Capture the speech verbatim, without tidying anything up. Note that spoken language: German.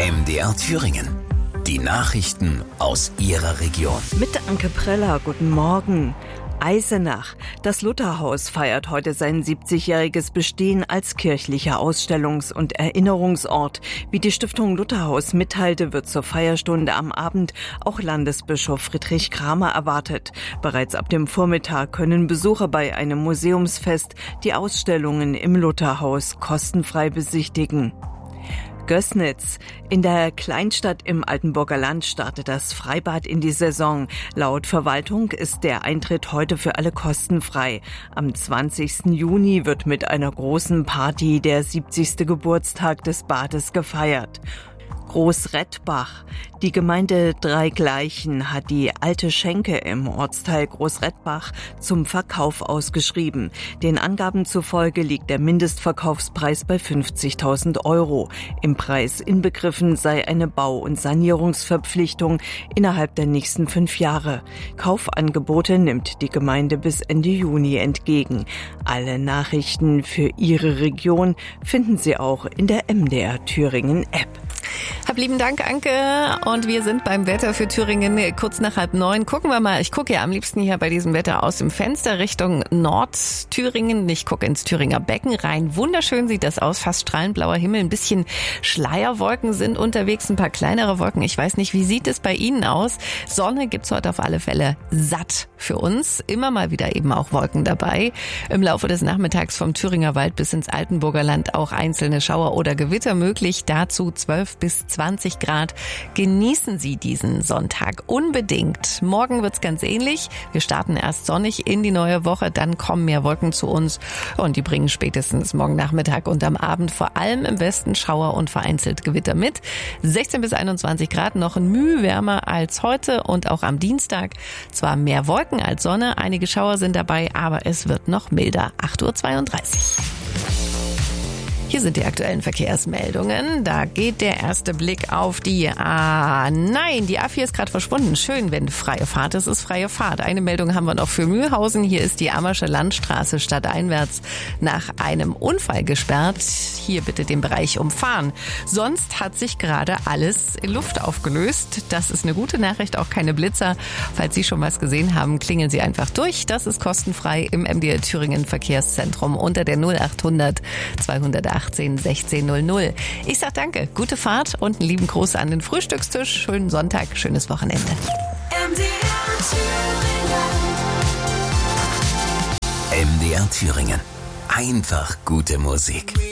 M D R Thüringen. Die Nachrichten aus Ihrer Region. Mit Anke Preller, guten Morgen. Eisenach. Das Lutherhaus feiert heute sein siebzigjähriges Bestehen als kirchlicher Ausstellungs- und Erinnerungsort. Wie die Stiftung Lutherhaus mitteilte, wird zur Feierstunde am Abend auch Landesbischof Friedrich Kramer erwartet. Bereits ab dem Vormittag können Besucher bei einem Museumsfest die Ausstellungen im Lutherhaus kostenfrei besichtigen. Gößnitz. In der Kleinstadt im Altenburger Land startet das Freibad in die Saison. Laut Verwaltung ist der Eintritt heute für alle kostenfrei. Am zwanzigsten Juni wird mit einer großen Party der siebzigste Geburtstag des Bades gefeiert. Großrettbach. Die Gemeinde Dreigleichen hat die alte Schenke im Ortsteil Großrettbach zum Verkauf ausgeschrieben. Den Angaben zufolge liegt der Mindestverkaufspreis bei fünfzigtausend Euro. Im Preis inbegriffen sei eine Bau- und Sanierungsverpflichtung innerhalb der nächsten fünf Jahre. Kaufangebote nimmt die Gemeinde bis Ende Juni entgegen. Alle Nachrichten für Ihre Region finden Sie auch in der M D R Thüringen App. Hab lieben Dank, Anke. Und wir sind beim Wetter für Thüringen kurz nach halb neun. Gucken wir mal. Ich gucke ja am liebsten hier bei diesem Wetter aus dem Fenster Richtung Nordthüringen. Ich gucke ins Thüringer Becken rein. Wunderschön sieht das aus. Fast strahlenblauer Himmel. Ein bisschen Schleierwolken sind unterwegs. Ein paar kleinere Wolken. Ich weiß nicht, wie sieht es bei Ihnen aus? Sonne gibt's heute auf alle Fälle satt für uns. Immer mal wieder eben auch Wolken dabei. Im Laufe des Nachmittags vom Thüringer Wald bis ins Altenburger Land auch einzelne Schauer oder Gewitter möglich. Dazu zwölf bis zwanzig Grad. Genießen Sie diesen Sonntag unbedingt. Morgen wird's ganz ähnlich. Wir starten erst sonnig in die neue Woche, dann kommen mehr Wolken zu uns und die bringen spätestens morgen Nachmittag und am Abend vor allem im Westen Schauer und vereinzelt Gewitter mit. sechzehn bis einundzwanzig Grad, noch ein Mühe wärmer als heute und auch am Dienstag. Zwar mehr Wolken als Sonne, einige Schauer sind dabei, aber es wird noch milder. acht Uhr zweiunddreißig. Hier sind die aktuellen Verkehrsmeldungen. Da geht der erste Blick auf die A. Nein, die A vier ist gerade verschwunden. Schön, wenn freie Fahrt ist, ist freie Fahrt. Eine Meldung haben wir noch für Mühlhausen. Hier ist die Ammersche Landstraße stadteinwärts nach einem Unfall gesperrt. Hier bitte den Bereich umfahren. Sonst hat sich gerade alles in Luft aufgelöst. Das ist eine gute Nachricht, auch keine Blitzer. Falls Sie schon was gesehen haben, klingeln Sie einfach durch. Das ist kostenfrei im M D R Thüringen Verkehrszentrum unter der null achthundert zweihundertachtzehn sechzehn null null. Ich sag danke, gute Fahrt und einen lieben Gruß an den Frühstückstisch. Schönen Sonntag, schönes Wochenende. M D R Thüringen. M D R Thüringen. Einfach gute Musik.